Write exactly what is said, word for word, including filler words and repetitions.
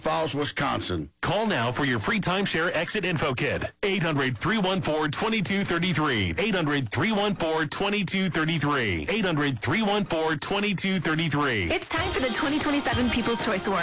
Falls, Wisconsin. Call now for your free timeshare exit info kit. eight hundred, three one four, two two three three. eight hundred, three one four, two two three three. eight hundred, three one four, two two three three. It's time for the twenty twenty-seven People's Choice Award.